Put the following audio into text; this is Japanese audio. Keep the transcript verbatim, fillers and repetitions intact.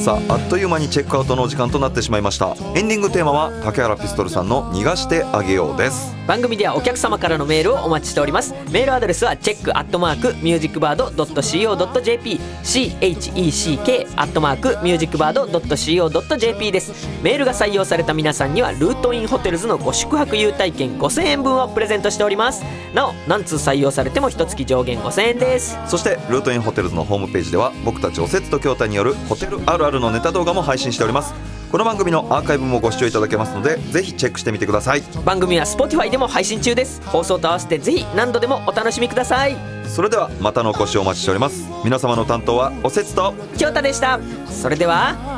さあ、あっという間にチェックアウトのお時間となってしまいました。エンディングテーマは竹原ピストルさんの逃がしてあげようです。 番組ではお客様からのメールをお待ちしております。メールアドレスはチェックアットマークミュージックバードドットシーオードットジェーピー チェック アットマークミュージックバードドットシーオードットジェーピー です。メールが採用された皆さんにはルートインホテルズのご宿泊優待券ごせんえんぶんをプレゼントしております。なお何通採用されても一月上限ごせんえんです。 そしてルートインホテルズのホームページでは僕たちおせつと京太によるホテルあるあるのネタ動画も配信しております。この番組のアーカイブもご視聴いただけますのでぜひチェックしてみてください。 番組は Spotify でも配信中です。放送と合わせてぜひ何度でもお楽しみください。 それではまたのお越しをお待ちしております。皆様の担当はおせつと京太でした。それでは